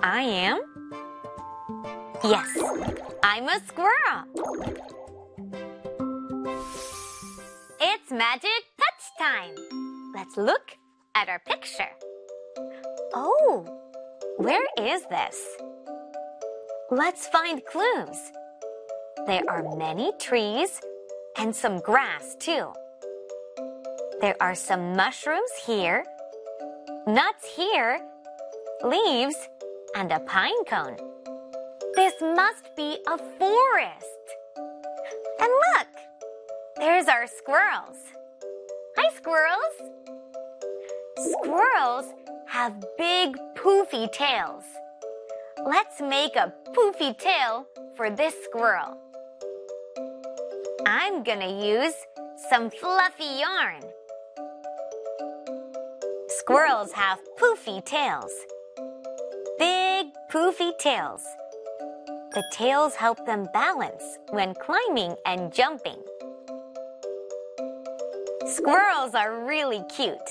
I am? Yes, I'm a squirrel. It's magic touch time. Let's look at our picture. Oh, where is this? Let's find clues. There are many trees and some grass too. There are some mushrooms here, nuts here, leaves, and a pine cone. This must be a forest. And look, there's our squirrels. Hi, squirrels. Squirrels have big poofy tails. Let's make a poofy tail for this squirrel. I'm gonna use some fluffy yarn. Squirrels have poofy tails. Big poofy tails. The tails help them balance when climbing and jumping. Squirrels are really cute.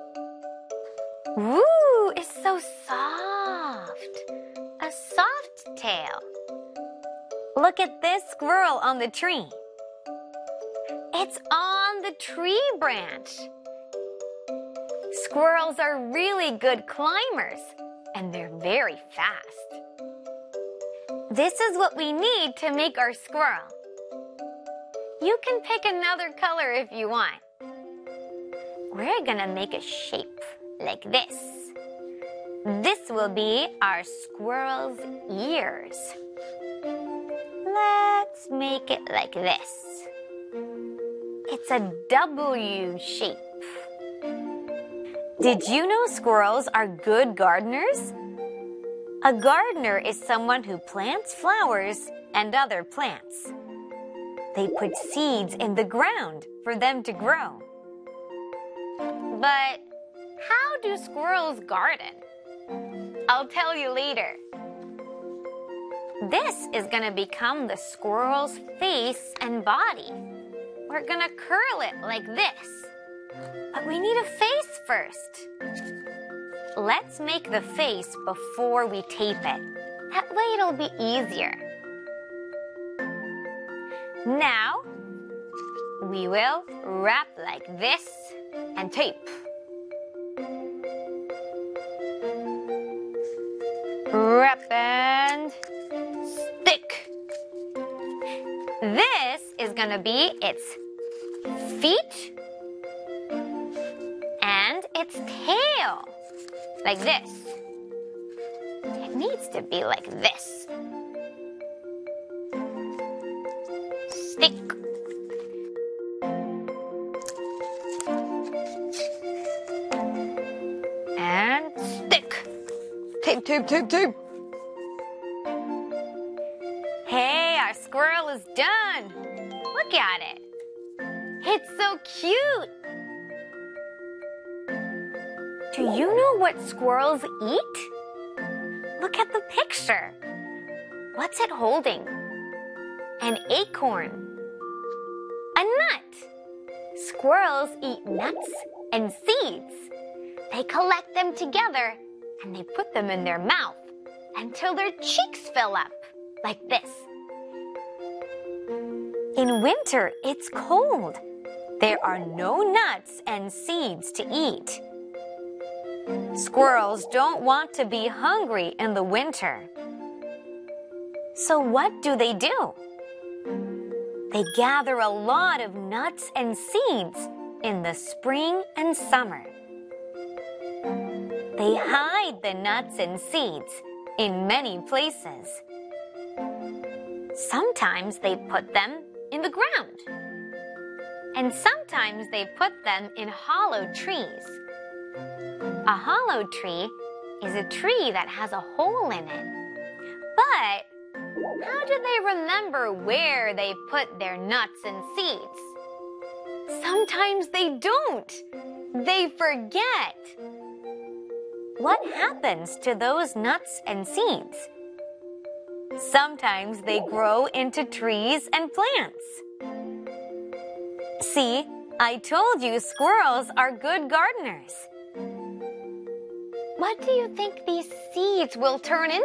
Woo, it's so soft. A soft tail. Look at this squirrel on the tree. It's on the tree branch. Squirrels are really good climbers, and they're very fast. This is what we need to make our squirrel. You can pick another color if you want. We're gonna make a shape like this. This will be our squirrel's ears. Let's make it like this. It's a W shape. Did you know squirrels are good gardeners? A gardener is someone who plants flowers and other plants. They put seeds in the ground for them to grow. But how do squirrels garden? I'll tell you later. This is gonna become the squirrel's face and body. We're gonna curl it like this. But we need a face first. Let's make the face before we tape it. That way it'll be easier. Now, we will wrap like this and tape. Wrap and stick. This is gonna be its feet and its tail, like this. It needs to be like this. Stick. And stick. Tape, tape, tape, tape. Hey, our squirrel is done. Look at it. It's so cute. Do you know what squirrels eat? Look at the picture. What's it holding? An acorn. A nut. Squirrels eat nuts and seeds. They collect them together and they put them in their mouth until their cheeks fill up, like this. In winter, it's cold. There are no nuts and seeds to eat. Squirrels don't want to be hungry in the winter. So what do? They gather a lot of nuts and seeds in the spring and summer. They hide the nuts and seeds in many places. Sometimes they put them in the ground. And sometimes they put them in hollow trees. A hollow tree is a tree that has a hole in it. But how do they remember where they put their nuts and seeds? Sometimes they don't. They forget. What happens to those nuts and seeds? Sometimes they grow into trees and plants. See, I told you squirrels are good gardeners. What do you think these seeds will turn into?